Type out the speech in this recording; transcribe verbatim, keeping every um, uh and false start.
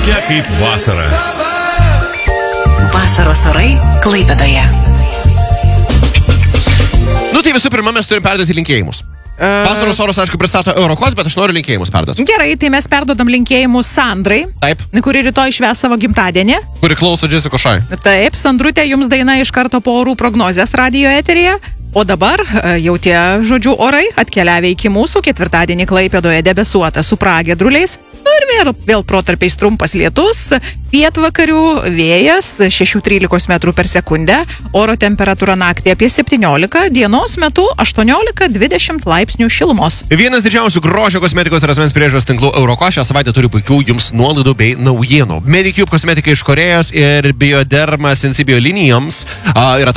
Tokia kaip vasara. Vasaros orai Klaipėdoje. Nu tai visų pirma, mes turim perduoti linkėjimus. Vasaros oras, aišku, pristato Eurokos, bet aš noriu linkėjimus perduoti. Gerai, tai mes perduodam linkėjimus Sandrai, Taip. kuri rytoj švęs savo gimtadienį. Kuri klauso Jessica Šai. Taip, Sandrutė, jums daina iš karto po orų prognozės radijo eteryje. O dabar jau tie, žodžiu, orai atkeliavę iki mūsų. Ketvirtadienį Klaipėdoje debesuota su pragiedruliais. Nu ir vėl, vėl protarpiais trumpas lietus, pietvakarių vėjas šeši trylika metrų per sekundę, oro temperatūra naktį apie septyniolika, dienos metu aštuoniolika dvidešimt laipsnių šilumos. Vienas didžiausių grožio kosmetikos ir asmens priežiūros tinklų Euroko šią savaitę turi puikių jums nuolaidų bei naujienų. Medicube kosmetika iš Korėjos ir Bioderma Sensibio linijoms a, yra